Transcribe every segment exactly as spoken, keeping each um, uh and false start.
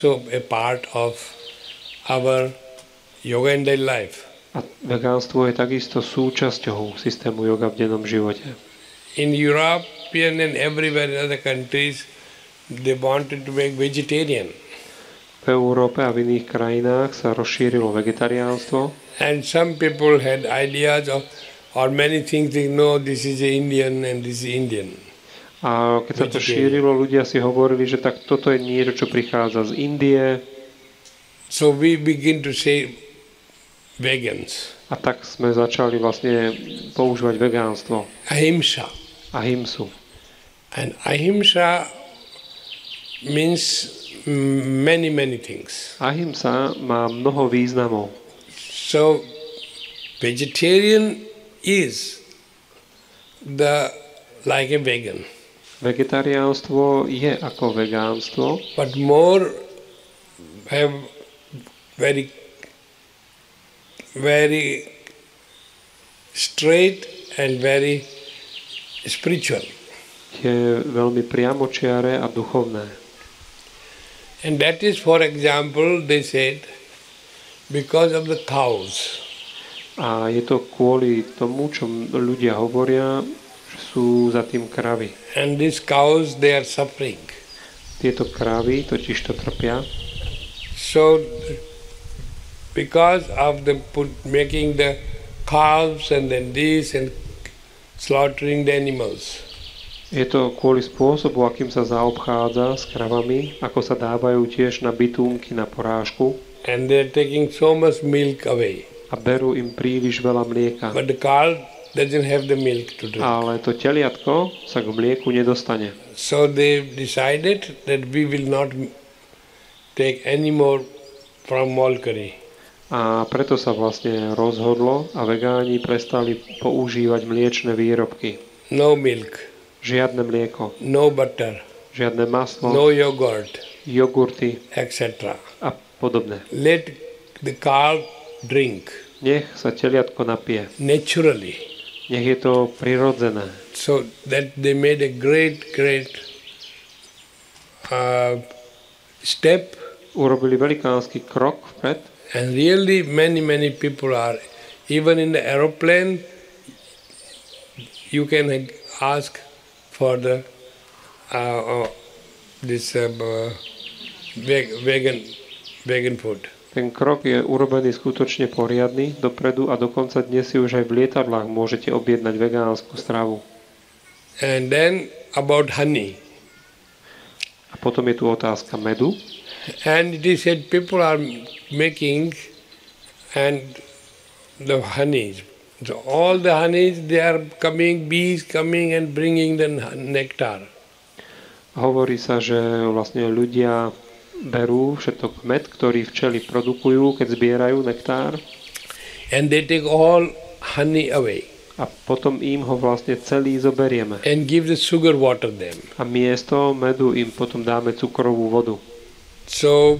So a part of our yoga in daily life. A vegánstvo je takisto súčasťou systému yoga v dennom živote. In European and everywhere in other countries, they wanted to make vegetarian. V Európe a v iných krajinách sa rozšírilo vegetariánstvo. And some people had ideas of, or many things they know this is Indian and this is Indian. A keď sa to šírilo, ľudia si hovorili, že tak toto je niečo, čo prichádza z Indie. So we begin to say vegans. A tak sme začali vlastne používať vegánstvo. Ahimsa. Ahimsu. And ahimsa means many, many things. Ahimsa má mnoho významov. So vegetarian is the like a vegan. Vegetariánstvo je ako vegánstvo, but more have very very straight and very spiritual. je veľmi priamočiare a duchovné. And that is, for example, they said, because of the cows. A je to kvôli tomu, čo ľudia hovoria, že sú za tým kravy. And these cows, they are suffering. Tieto kravy totiž to trpia. So, because of the put, making the calves and then this and slaughtering the animals. Je to kvôli spôsobu, akým sa zaobchádza s kravami, ako sa dávajú tiež na bitúnky, na porážku. And they are taking so much milk away. A berú im príliš veľa mlieka. But the cow doesn't have the milk to drink. Ale to teliatko sa k mlieku nedostane. So they decided that we will not take any more from Molkery. A preto sa vlastne rozhodlo a vegáni prestali používať mliečne výrobky. No milk. Žiadne mlieko. No butter. Žiadne maslo. No yogurt. Jogurty. et cetera. A podobné. Let the cow drink. Nech sa teliatko napije. Naturally. Nech je to prirodzené. So that they made a great, great uh, step. Urobili velikánsky krok vpred. And really many, many people are, even in the aeroplane, you can ask for the uh, uh, this uh, vegan, vegan food. Ten krok je urobený skutočne poriadny dopredu a dokonca dnes si už aj v lietadlách môžete objednať vegánsku stravu. And then about honey. A potom je tu otázka medu. And it is said people are making and the honeys. So all the honeys, they are coming, bees coming and bringing the nectar. Hovorí sa, že vlastne ľudia berú všetok med, ktorý včely produkujú, keď zbierajú nektár. And they take all honey away. A potom im ho vlastne celý zoberieme. And give the sugar water them. A miesto medu im potom dáme cukrovú vodu. So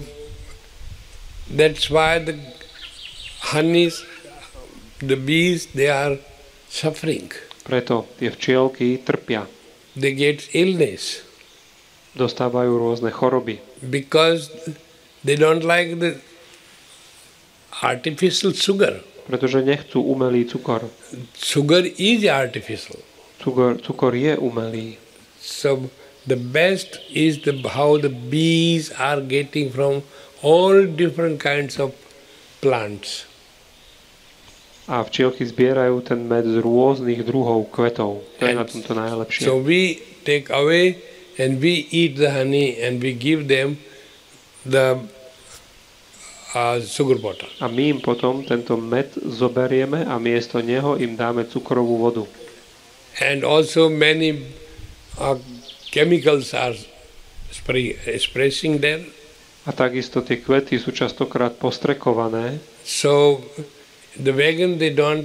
that's why the honeys, the bees, they are suffering. Preto tie včielky trpia. They get illness. Dostávajú rôzne choroby. Because they don't like the artificial sugar. Pretože nechcú umelý cukor. Sugar is artificial. Cukor, cukor je umelý. So the best is the how the bees are getting from all different kinds of plants. A včielky zbierajú ten med z rôznych druhov kvetov. To je na tomto najlepšie. So we take away and we eat the honey and we give them the uh, sugar water. A my im potom tento med zoberieme a miesto neho im dáme cukrovú vodu. And also many uh, chemicals are spray, spraying there. A takisto tie kvety sú častokrát postrekované. So the vegan, they don't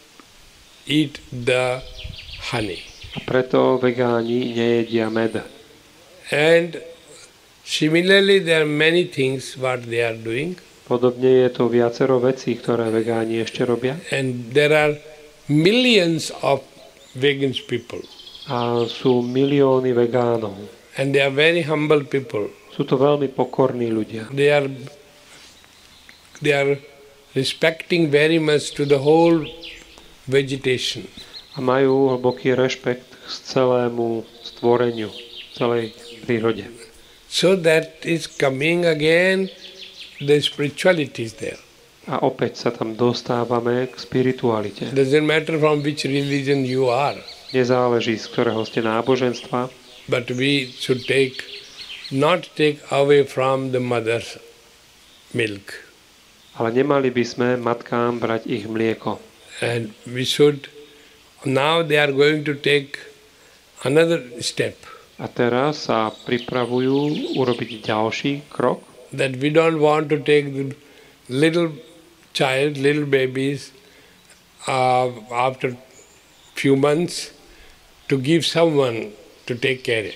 eat the honey. A preto vegáni nejedia med. And similarly, there are many things what they are doing. Podobne je to viacero vecí, ktoré vegáni ešte robia. And there are millions of vegan people. A sú milióny vegánov. And they are very humble people. Sú to veľmi pokorní ľudia. They are, they are respecting very much to the whole vegetation. A majú hlboký rešpekt k celému stvoreniu, celej prírode. So that is coming again, the spirituality is there. A opäť sa tam dostávame k spiritualite. Doesn't matter from which religion you are. Nezáleží, z ktorého ste náboženstva, But we should take, not take away from the mother's milk. ale nemali by sme matkám brať ich mlieko. And we should, now they are going to take another step. A teraz sa pripravujú urobiť ďalší krok, That we don't want to take the little child, little babies, uh, after few months to give someone to take care of.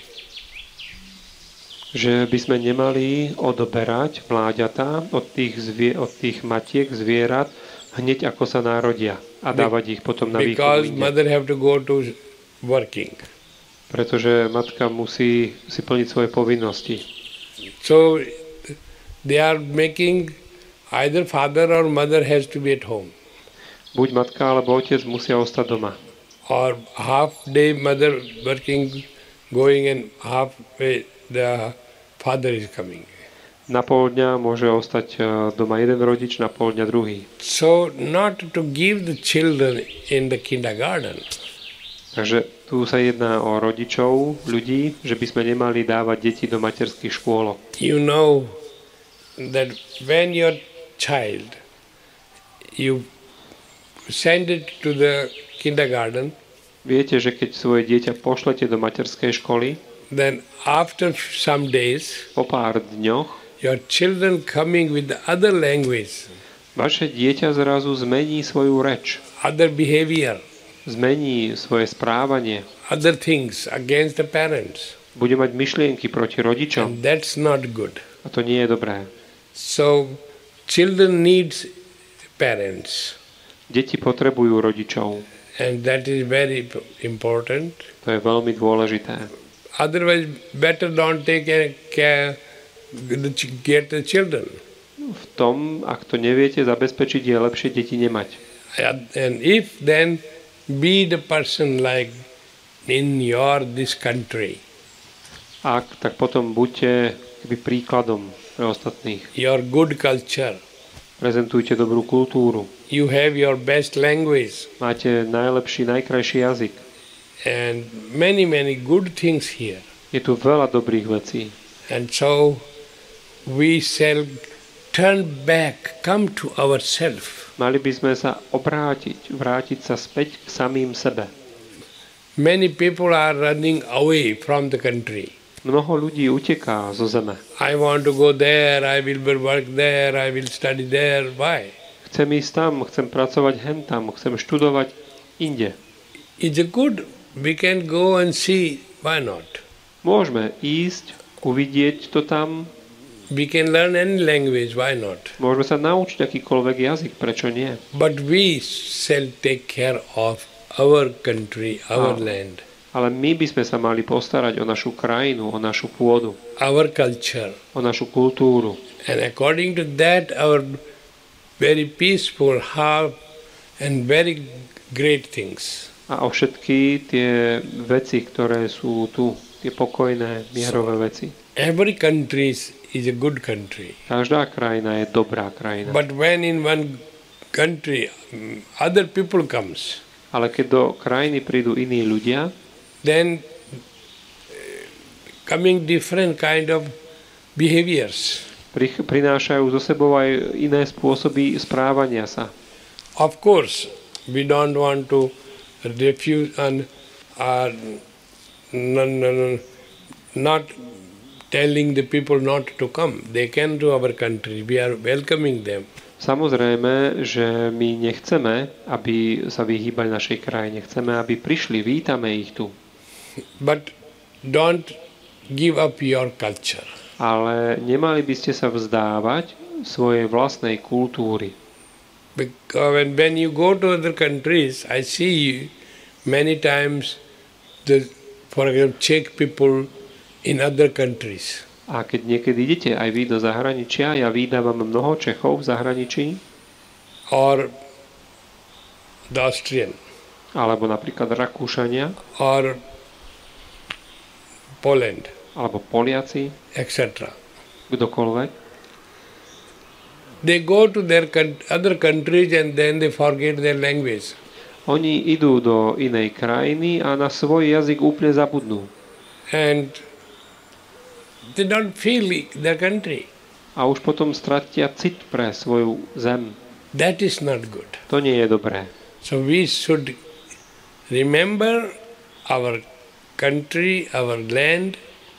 že by sme nemali odoberať mláďatá od tých, zvie, od tých matiek zvierat hneď ako sa narodia a dávať ich potom na výchovu Because inde. mother have to go to working. Pretože matka musí si plniť svoje povinnosti. So they are making either father or mother has to be at home. Buď matka alebo otec musia ostať doma. Or half day mother working, going, and half day the father is coming. Na pol dňa môže ostať e, doma jeden rodič, na pol dňa druhý. So not to give the children in the kindergarten. Takže tu sa jedná o rodičov, ľudí, že by sme nemali dávať deti do materských škôlok. You know that when your child, you send it to the kindergarten, Viete, že keď svoje dieťa pošlete do materskej školy, then after some days, po pár dňoch your children coming with the other language, vaše dieťa zrazu zmení svoju reč, other behavior, zmení svoje správanie, other things against the parents. bude mať myšlienky proti rodičom And that's not good. a to nie je dobré. So children needs parents, Deti potrebujú rodičov, and that is very important. to je veľmi dôležité. Otherwise, better don't take care, care the, ch- get the children. V tom, ak to neviete zabezpečiť, je lepšie deti nemať. And and if then be the person like in your this country, Ak, tak potom buďte keby príkladom pre ostatných. your good culture, Prezentujte dobrú kultúru. you have your best language, Máte najlepší, najkrajší jazyk. and many, many good things here. Je tu veľa dobrých vecí. And so we shall turn back, come to ourselves. Mali by sme sa obrátiť, vrátiť sa späť k samým sebe. Many people are running away from the country. Mnoho ľudí uteká zo zeme. I want to go there, I will work there, I will study there. Why? Chcem ísť tam, chcem pracovať hen tam, chcem študovať inde. It's a good, we can go and see, why not? Môžeme ísť, uvidieť to tam, We can learn any language, why not? môžeme sa naučiť akýkoľvek jazyk, prečo nie? But we shall take care of our country, our Ah. land, Ale my by sme sa mali postarať o našu krajinu, o našu pôdu, our culture. o našu kultúru. And according to that, our very peaceful heart and very great things. A o všetky tie veci, ktoré sú tu, tie pokojné, mierové veci. Every country is, is a good country. Každá krajina je dobrá krajina. But when in one country mm, other people comes, Ale keď do krajiny prídu iní ľudia, then uh, coming different kind of behaviors. pri- prinášajú zo sebou aj iné spôsoby správania sa. Of course, we don't want to refuse and uh, no, no, no, not telling the people not to come. They can to our country. We are welcoming them. Samozrejme, že my nechceme, aby sa vyhýbali našej krajine. Chceme, aby prišli, vítame ich tu. But don't give up your culture. Ale nemali by ste sa vzdávať svojej vlastnej kultúry. Because when, when you go to other countries, I see many times the, for example, Czech people in other countries. A keď niekedy idete aj vy do zahraničia, ja vydávam mnoho Čechov v zahraničí, or the Austrian, alebo napríklad Rakúšania, or Poland, alebo Poliaci, et cetera. kdokoľvek. They go to their con- other countries and then they forget their language. Oni idú do inej krajiny a na svoj jazyk úplne zabudnú. And they don't feel their country. A už potom stratia cit pre svoju zem. That is not good. To nie je dobré. So we should remember our country, our land,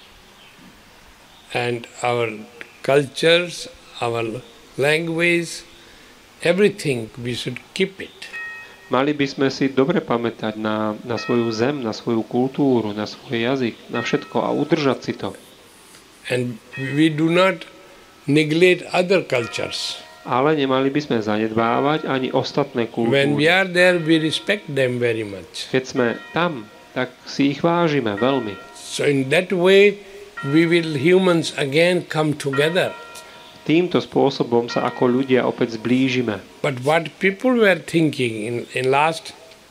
and our cultures, our language, everything, we should keep it. Mali by sme si dobre pamätať na, na svoju zem, na svoju kultúru, na svoj jazyk, na všetko a udržať si to. And we do not neglect other cultures. Ale nemali by sme zanedbávať ani ostatné When we kultúry. are there, we respect them very much. Keď sme tam, tak si ich vážime veľmi. So in that way, we will humans again come together. Týmto spôsobom sa ako ľudia opäť zblížime. But what people were thinking in, in last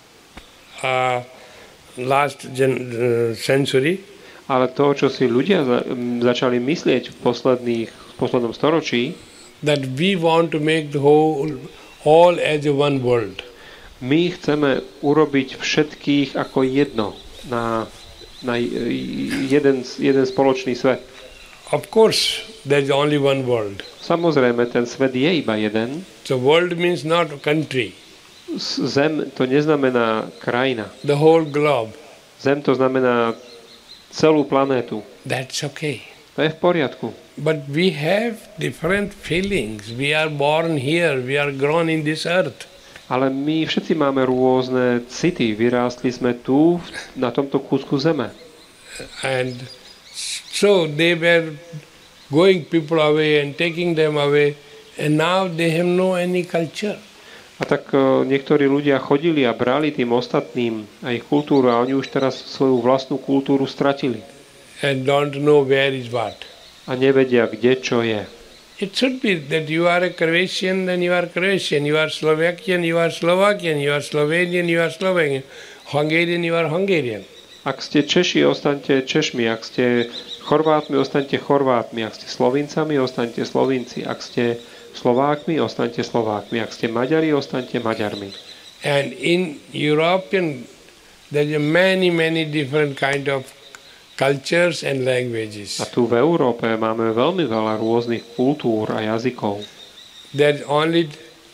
uh, last gen, uh, century, Ale to, čo si ľudia za, m, začali myslieť v posledných, v poslednom storočí, that we want to make the whole all as a one world. my chceme urobiť všetkých ako jedno na, na jeden, jeden spoločný svet. Of course, there is only one world. Samozrejme, ten svet je iba jeden. So world means not a country. Zem to neznamená krajina. The whole globe. Zem to znamená celú planétu. That's okay. To je v poriadku. But we have different feelings. We are born here. We are grown in this earth. Ale my všetci máme rôzne city. Vyrástli sme tu, na tomto kúsku zeme. And so they were going people away and taking them away. And now they have no any culture. A tak uh, niektorí ľudia chodili a brali tým ostatným a ich kultúru a oni už teraz svoju vlastnú kultúru stratili. And don't know where is what. A nevedia, kde čo je. It should be that you are a Croatian, then you are Croatian. You are Slovakian, you are Slovakian. You are Slovenian, you are Slovenian. Hungarian, you are Hungarian. Ak ste Češi, ostaňte Češmi. Ak ste Chorvátmi, ostaňte Chorvátmi. Ak ste Slovincami, ostaňte Slovinci. Ak ste Slovákmi, ostaňte Slovákmi. Ak ste Maďari, ostaňte Maďarmi. And in European, there are many, many different kind of cultures and languages. A tu v Európe máme veľmi veľa rôznych kultúr a jazykov. There's only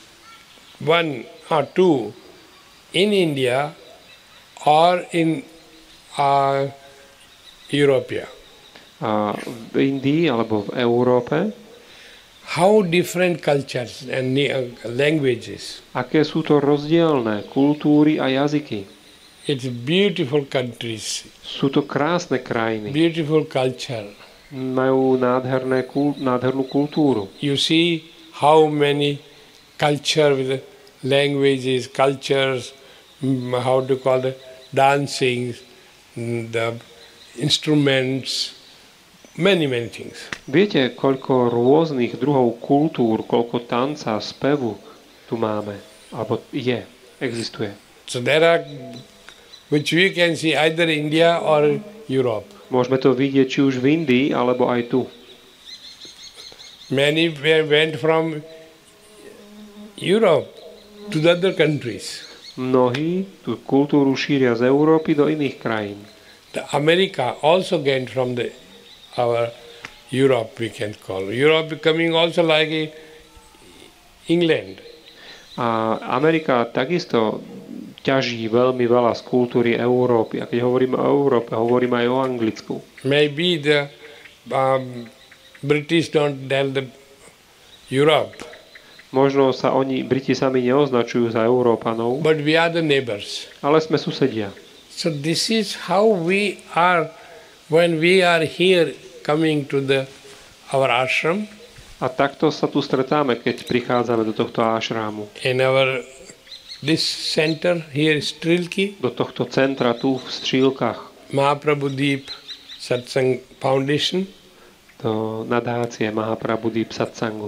one or two in India or in uh, Europe. A v Indii alebo v Európe, How different cultures and uh, languages. aké sú to rozdielne kultúry a jazyky. It's beautiful countries, Sú to krásne krajiny. beautiful culture. Majú nádherné, kul- nádhernú kultúru. You see how many culture with languages, cultures, mm, how to call the dancing, mm, the instruments, many, many things. Viete, koľko rôznych druhov kultúr, koľko tanca, spevu tu máme? Alebo je, existuje. So there are, which we can see either India or Europe. Môžeme to vidieť či už v Indii, alebo aj tu. Many were- went from Europe to the other countries. Mnohí tú kultúru šíria z Európy do iných krajín. The America also gained from the our Europe, we can call. Europe becoming also like a England. A Amerika takisto ťaží veľmi veľa z kultúry Európy. A keď hovoríme o Európe, hovoríme aj o Anglicku. Maybe the um, British don't tell the Europe, Možno sa oni, Briti sami neoznačujú za Európanov, but we are the neighbors. ale sme susedia. So this is how we are when we are here coming to the our ashram. A takto sa tu stretáme, keď prichádzame do tohto ášrámu. In our this center here is Trilki, Do tohto centra tu v Střílkach. Mahaprabhu Deep Satsang Foundation. do nadácie Mahaprabhudeep Satsangu.